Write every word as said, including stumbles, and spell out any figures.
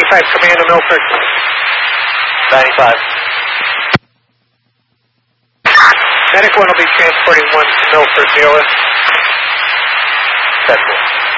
ninety-five, Commando Milford. ninety-five. Medic one will be transporting one to Milford, Mueller. That's it.